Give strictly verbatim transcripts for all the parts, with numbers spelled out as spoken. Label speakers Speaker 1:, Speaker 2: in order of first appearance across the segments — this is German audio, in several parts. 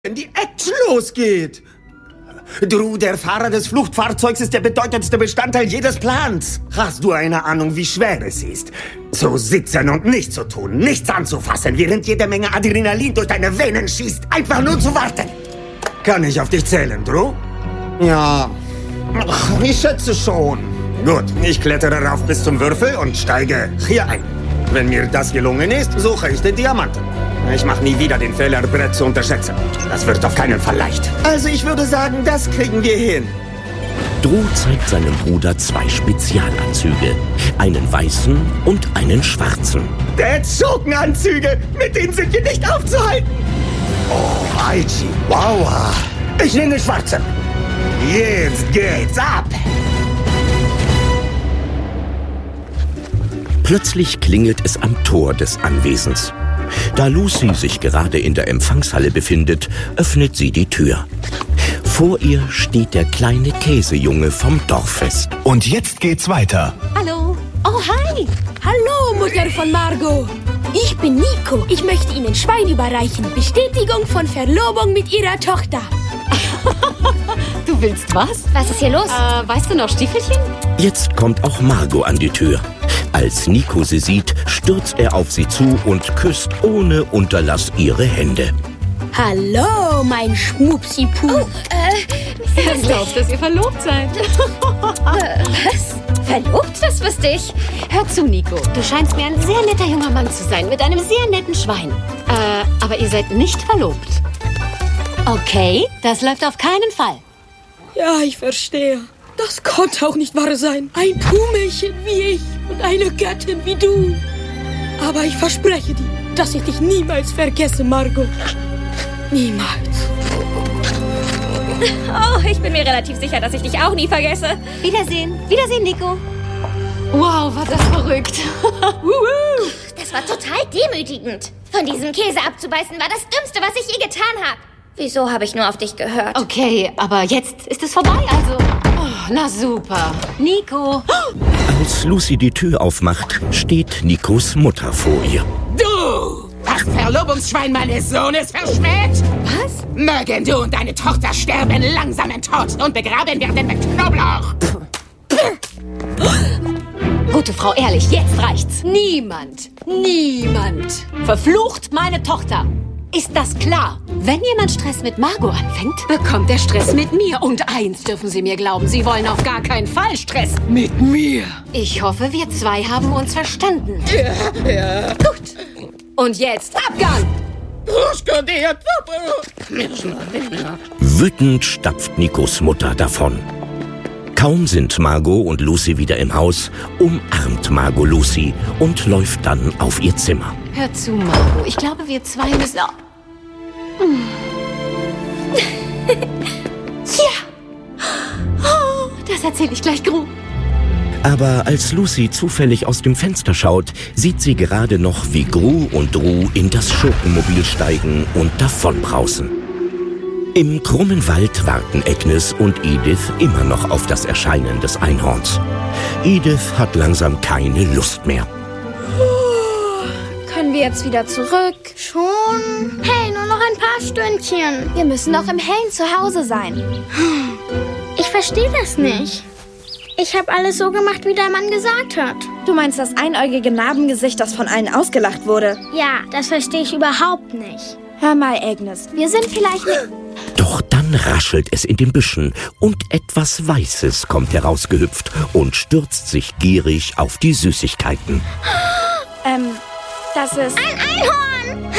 Speaker 1: wenn die Action losgeht. Drew, der Fahrer des Fluchtfahrzeugs, ist der bedeutendste Bestandteil jedes Plans. Hast du eine Ahnung, wie schwer es ist? Zu sitzen und nichts zu tun, nichts anzufassen, während jede Menge Adrenalin durch deine Venen schießt. Einfach nur zu warten. Kann ich auf dich zählen, Drew? Ja, ich schätze schon. Gut, ich klettere rauf bis zum Würfel und steige hier ein. Wenn mir das gelungen ist, suche ich den Diamanten. Ich mache nie wieder den Fehler, Brett zu unterschätzen. Das wird auf keinen Fall leicht. Also ich würde sagen, das kriegen wir hin.
Speaker 2: Drew zeigt seinem Bruder zwei Spezialanzüge. Einen weißen und einen schwarzen.
Speaker 1: Dads Schurkenanzüge, mit denen sind wir nicht aufzuhalten. Oh, Aichi, wow. Ich nehme den schwarzen. Jetzt geht's ab.
Speaker 2: Plötzlich klingelt es am Tor des Anwesens. Da Lucy sich gerade in der Empfangshalle befindet, öffnet sie die Tür. Vor ihr steht der kleine Käsejunge vom Dorffest.
Speaker 3: Und jetzt geht's weiter.
Speaker 4: Hallo. Oh, hi. Hallo, Mutter von Margot. Ich bin Nico. Ich möchte Ihnen Schwein überreichen. Bestätigung von Verlobung mit Ihrer Tochter.
Speaker 5: Du willst was?
Speaker 6: Was ist hier los?
Speaker 5: Äh, weißt du noch Stiefelchen?
Speaker 2: Jetzt kommt auch Margot an die Tür. Als Nico sie sieht, stürzt er auf sie zu und küsst ohne Unterlass ihre Hände.
Speaker 4: Hallo, mein Schmupsi-Puh.
Speaker 6: Oh, äh,
Speaker 5: Er glaubt, dass ihr verlobt seid.
Speaker 6: äh, was? Verlobt? Das wusste ich.
Speaker 5: Hör zu, Nico. Du scheinst mir ein sehr netter junger Mann zu sein, mit einem sehr netten Schwein. Äh, aber ihr seid nicht verlobt. Okay, das läuft auf keinen Fall.
Speaker 4: Ja, ich verstehe. Das konnte auch nicht wahr sein. Ein Puhmädchen wie ich und eine Göttin wie du. Aber ich verspreche dir, dass ich dich niemals vergesse, Margot. Niemals.
Speaker 6: Oh, ich bin mir relativ sicher, dass ich dich auch nie vergesse.
Speaker 5: Wiedersehen. Wiedersehen, Nico. Wow, war das verrückt.
Speaker 6: Das war total demütigend. Von diesem Käse abzubeißen war das Dümmste, was ich je getan habe. Wieso habe ich nur auf dich gehört?
Speaker 5: Okay, aber jetzt ist es vorbei, also. Oh, na super. Nico.
Speaker 2: Als Lucy die Tür aufmacht, steht Nikos Mutter vor ihr.
Speaker 7: Du! Das Verlobungsschwein meines Sohnes verschmäht!
Speaker 5: Was?
Speaker 7: Mögen du und deine Tochter sterben langsamen Tod und begraben werden mit Knoblauch!
Speaker 5: Gute Frau, ehrlich, jetzt reicht's. Niemand, niemand verflucht meine Tochter. Ist das klar? Wenn jemand Stress mit Margot anfängt, bekommt er Stress mit mir. Und eins dürfen Sie mir glauben, Sie wollen auf gar keinen Fall Stress mit mir. Ich hoffe, wir zwei haben uns verstanden.
Speaker 7: Ja, ja.
Speaker 5: Gut. Und jetzt Abgang!
Speaker 2: Wütend stapft Nikos Mutter davon. Kaum sind Margot und Lucy wieder im Haus, umarmt Margot Lucy und läuft dann auf ihr Zimmer.
Speaker 5: Hör zu, Margot. Ich glaube, wir zwei müssen... Oh. Hm. Ja. Oh, das erzähle ich gleich Gru.
Speaker 2: Aber als Lucy zufällig aus dem Fenster schaut, sieht sie gerade noch, wie Gru und Drew in das Schurkenmobil steigen und davonbrausen. Im krummen Wald warten Agnes und Edith immer noch auf das Erscheinen des Einhorns. Edith hat langsam keine Lust mehr.
Speaker 8: Können wir jetzt wieder zurück? Schon? Hey, nur noch ein paar Stündchen. Wir müssen noch im Hellen zu Hause sein. Ich verstehe das nicht. Ich habe alles so gemacht, wie der Mann gesagt hat.
Speaker 9: Du meinst das einäugige Narbengesicht, das von allen ausgelacht wurde?
Speaker 8: Ja, das verstehe ich überhaupt nicht.
Speaker 9: Hör mal, Agnes, wir sind vielleicht nicht...
Speaker 2: Doch dann raschelt es in den Büschen und etwas Weißes kommt herausgehüpft und stürzt sich gierig auf die Süßigkeiten.
Speaker 9: Ähm, das ist...
Speaker 8: Ein Einhorn!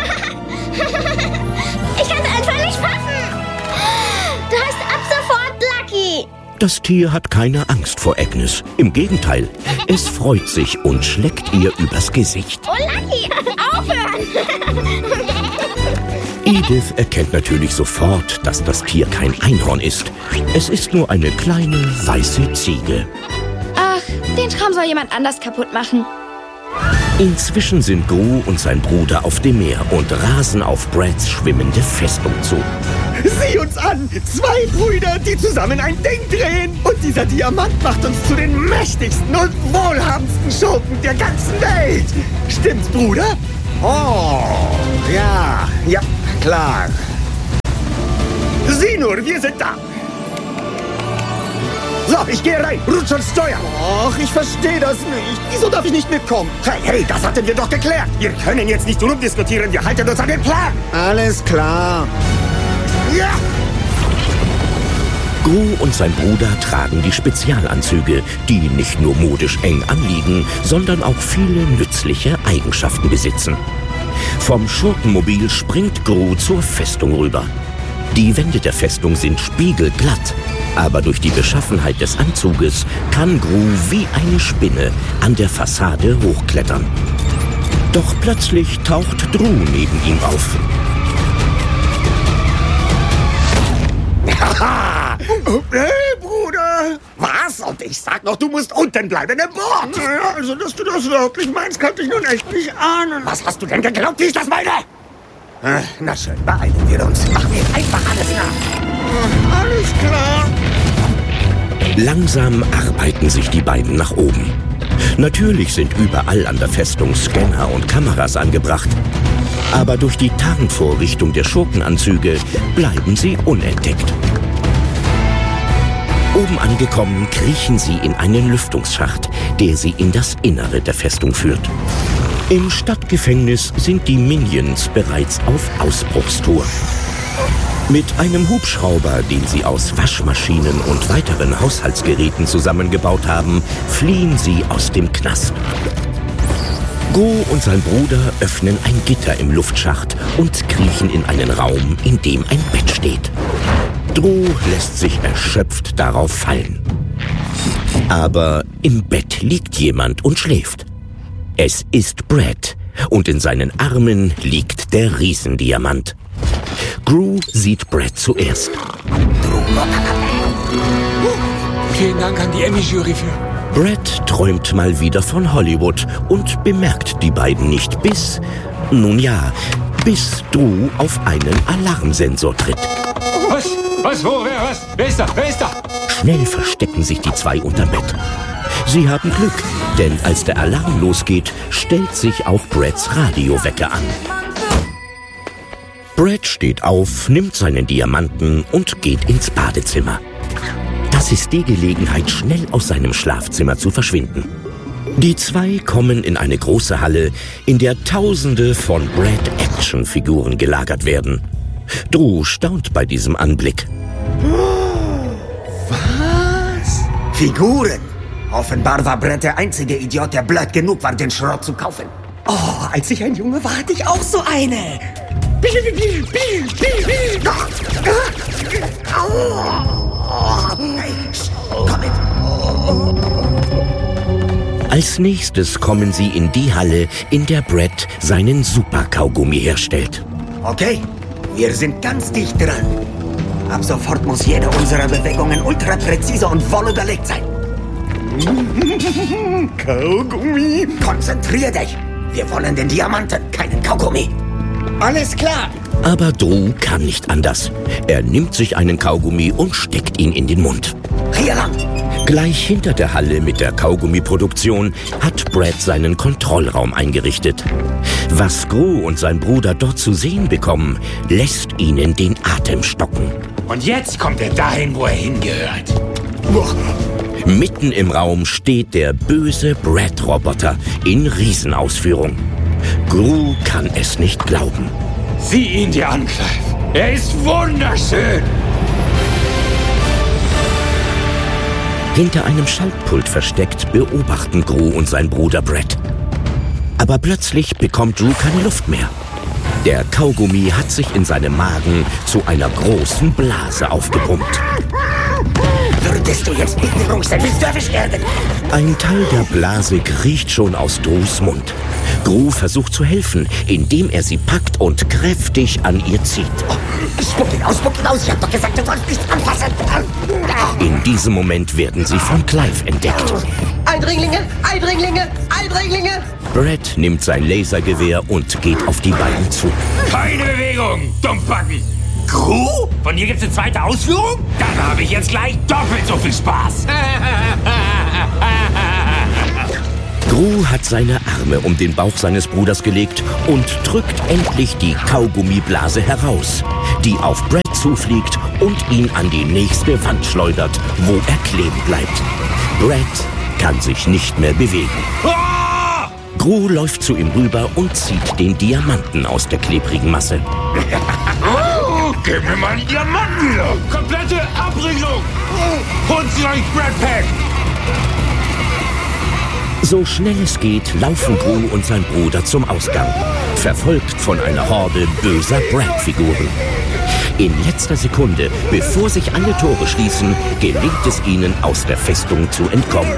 Speaker 8: Ich kann es einfach nicht fassen! Du heißt ab sofort Lucky!
Speaker 2: Das Tier hat keine Angst vor Agnes. Im Gegenteil, es freut sich und schleckt ihr übers Gesicht.
Speaker 8: Oh, Lucky! Aufhören!
Speaker 2: Edith erkennt natürlich sofort, dass das Tier kein Einhorn ist. Es ist nur eine kleine, weiße Ziege.
Speaker 9: Ach, den Traum soll jemand anders kaputt machen.
Speaker 2: Inzwischen sind Gru und sein Bruder auf dem Meer und rasen auf Brads schwimmende Festung zu.
Speaker 1: Sieh uns an! Zwei Brüder, die zusammen ein Ding drehen! Und dieser Diamant macht uns zu den mächtigsten und wohlhabendsten Schurken der ganzen Welt! Stimmt's, Bruder? Oh, ja, ja, klar. wir sind da. So, ich gehe rein. Rutsch und steuern.
Speaker 10: Ach, ich verstehe das nicht. Wieso darf ich nicht mitkommen?
Speaker 1: Hey, hey, das hatten wir doch geklärt. Wir können jetzt nicht rumdiskutieren. Wir halten uns an den Plan.
Speaker 10: Alles klar.
Speaker 1: Ja!
Speaker 2: Gru und sein Bruder tragen die Spezialanzüge, die nicht nur modisch eng anliegen, sondern auch viele nützliche Eigenschaften besitzen. Vom Schurkenmobil springt Gru zur Festung rüber. Die Wände der Festung sind spiegelglatt, aber durch die Beschaffenheit des Anzuges kann Gru wie eine Spinne an der Fassade hochklettern. Doch plötzlich taucht Dru neben ihm auf.
Speaker 1: Haha! Hey, Bruder! Was? Und ich sag noch, du musst unten bleiben im Boot!
Speaker 10: Ja, also, dass du das wörtlich meinst, kann ich nun echt nicht ahnen.
Speaker 1: Was hast du denn geglaubt, wie ich das meine? Äh, na schön, beeilen wir uns. Machen wir einfach alles nach.
Speaker 10: Alles klar.
Speaker 2: Langsam arbeiten sich die beiden nach oben. Natürlich sind überall an der Festung Scanner und Kameras angebracht. Aber durch die Tarnvorrichtung der Schurkenanzüge bleiben sie unentdeckt. Oben angekommen, kriechen sie in einen Lüftungsschacht, der sie in das Innere der Festung führt. Im Stadtgefängnis sind die Minions bereits auf Ausbruchstour. Mit einem Hubschrauber, den sie aus Waschmaschinen und weiteren Haushaltsgeräten zusammengebaut haben, fliehen sie aus dem Knast. Gru und sein Bruder öffnen ein Gitter im Luftschacht und kriechen in einen Raum, in dem ein Bett steht. Dru lässt sich erschöpft darauf fallen. Aber im Bett liegt jemand und schläft. Es ist Brett und in seinen Armen liegt der Riesendiamant. Gru sieht Brett zuerst.
Speaker 11: Vielen Dank an die Emmy-Jury für...
Speaker 2: Brett träumt mal wieder von Hollywood und bemerkt die beiden nicht bis, nun ja, bis Dru auf einen Alarmsensor tritt.
Speaker 11: Was? Was? Wo? Wer? Was? Wer ist da? Wer ist da?
Speaker 2: Schnell verstecken sich die zwei unterm Bett. Sie haben Glück, denn als der Alarm losgeht, stellt sich auch Bretts Radiowecker an. Brett steht auf, nimmt seinen Diamanten und geht ins Badezimmer. Das ist die Gelegenheit, schnell aus seinem Schlafzimmer zu verschwinden. Die zwei kommen in eine große Halle, in der Tausende von Brett-Action-Figuren gelagert werden. Dru staunt bei diesem Anblick.
Speaker 1: Was? Figuren? Offenbar war Brett der einzige Idiot, der blöd genug war, den Schrott zu kaufen. Oh, als ich ein Junge war, hatte ich auch so eine. Komm mit.
Speaker 2: Als nächstes kommen sie in die Halle, in der Brett seinen Super-Kaugummi herstellt.
Speaker 1: Okay, wir sind ganz dicht dran. Ab sofort muss jede unserer Bewegungen ultra präzise und wohl überlegt sein. Kaugummi. Konzentrier dich. Wir wollen den Diamanten, keinen Kaugummi.
Speaker 10: Alles klar.
Speaker 2: Aber Dru kann nicht anders. Er nimmt sich einen Kaugummi und steckt ihn in den Mund.
Speaker 1: Hier lang.
Speaker 2: Gleich hinter der Halle mit der Kaugummiproduktion hat Brett seinen Kontrollraum eingerichtet. Was Gru und sein Bruder dort zu sehen bekommen, lässt ihnen den Atem stocken.
Speaker 11: Und jetzt kommt er dahin, wo er hingehört.
Speaker 2: Mitten im Raum steht der böse Brett-Roboter in Riesenausführung. Gru kann es nicht glauben.
Speaker 11: Sieh ihn dir an, Clive. Er ist wunderschön.
Speaker 2: Hinter einem Schaltpult versteckt beobachten Gru und sein Bruder Brett. Aber plötzlich bekommt Dru keine Luft mehr. Der Kaugummi hat sich in seinem Magen zu einer großen Blase aufgepumpt.
Speaker 1: Würdest du jetzt bitte ruhig sein, willst du erwischt werden?
Speaker 2: Ein Teil der Blase kriecht schon aus Drus Mund. Gru versucht zu helfen, indem er sie packt und kräftig an ihr zieht.
Speaker 1: Oh, spuck ihn aus, spuck ihn aus. Ich hab doch gesagt, du sollst nichts anfassen.
Speaker 2: In diesem Moment werden sie von Clive entdeckt.
Speaker 12: Eindringlinge, Eindringlinge, Eindringlinge!
Speaker 2: Brett nimmt sein Lasergewehr und geht auf die beiden zu.
Speaker 11: Keine Bewegung, Dummbacken! Gru? Von dir gibt's eine zweite Ausführung? Dann habe ich jetzt gleich doppelt so viel Spaß.
Speaker 2: Gru hat seine Arme um den Bauch seines Bruders gelegt und drückt endlich die Kaugummiblase heraus, die auf Brad zufliegt und ihn an die nächste Wand schleudert, wo er kleben bleibt. Brad kann sich nicht mehr bewegen.
Speaker 11: Ah!
Speaker 2: Gru läuft zu ihm rüber und zieht den Diamanten aus der klebrigen Masse.
Speaker 11: Oh, gib mir meinen Diamanten wieder! Komplette Abriegelung! Holt sie euch, Brad Pack!
Speaker 2: So schnell es geht, laufen Gru und sein Bruder zum Ausgang, verfolgt von einer Horde böser Brad-Figuren. In letzter Sekunde, bevor sich alle Tore schließen, gelingt es ihnen, aus der Festung zu entkommen.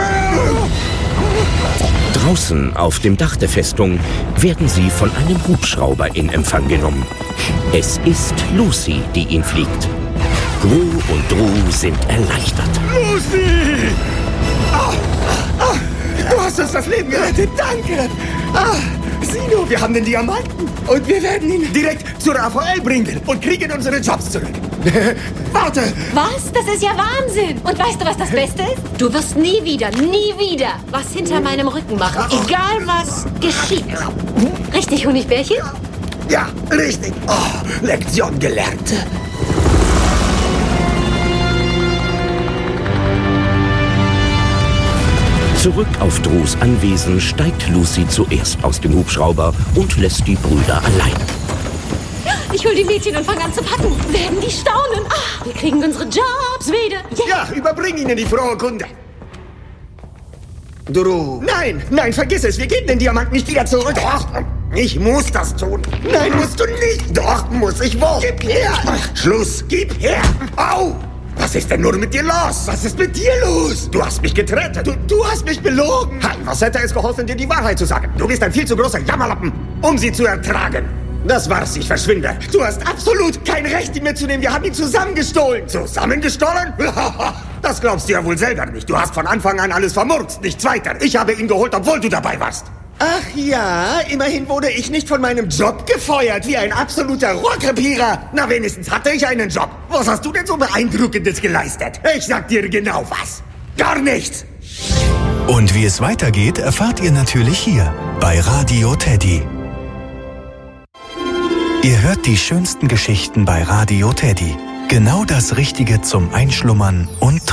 Speaker 2: Draußen auf dem Dach der Festung werden sie von einem Hubschrauber in Empfang genommen. Es ist Lucy, die ihn fliegt. Gru und Dru sind erleichtert.
Speaker 1: Lucy! Oh, oh, du hast uns das Leben gerettet, danke! Ah, sieh nur, wir haben den Diamanten und wir werden ihn direkt zu Raphael bringen und kriegen unsere Jobs zurück. Warte!
Speaker 5: Was? Das ist ja Wahnsinn! Und weißt du, was das Beste ist? Du wirst nie wieder, nie wieder was hinter meinem Rücken machen. Egal, was geschieht. Richtig, Honigbärchen?
Speaker 1: Ja, richtig. Oh, Lektion gelernt.
Speaker 2: Zurück auf Drus Anwesen steigt Lucy zuerst aus dem Hubschrauber und lässt die Brüder allein.
Speaker 5: Ich hol die Mädchen und fange an zu packen. Werden die staunen. Ah, wir kriegen unsere Jobs wieder.
Speaker 1: Yeah. Ja, überbring ihnen die frohe Kunde. Dru. Nein, nein, vergiss es. Wir geben den Diamanten nicht wieder zurück. Doch, ich muss das tun. Nein, musst du nicht. Doch, muss ich wohl. Gib her. Ach, Schluss, gib her. Au. Was ist denn nur mit dir los? Was ist mit dir los? Du hast mich gerettet. Du, du hast mich belogen. Ha, was hätte es geholfen, dir die Wahrheit zu sagen? Du bist ein viel zu großer Jammerlappen, um sie zu ertragen. Das war's, ich verschwinde. Du hast absolut kein Recht, ihn mitzunehmen. Wir haben ihn zusammengestohlen. Zusammengestohlen? Das glaubst du ja wohl selber nicht. Du hast von Anfang an alles vermurkst, nichts weiter. Ich habe ihn geholt, obwohl du dabei warst. Ach ja, immerhin wurde ich nicht von meinem Job gefeuert, wie ein absoluter Rohrkrepierer. Na, wenigstens hatte ich einen Job. Was hast du denn so Beeindruckendes geleistet? Ich sag dir genau was. Gar nichts.
Speaker 3: Und wie es weitergeht, erfahrt ihr natürlich hier bei Radio Teddy. Ihr hört die schönsten Geschichten bei Radio Teddy. Genau das Richtige zum Einschlummern und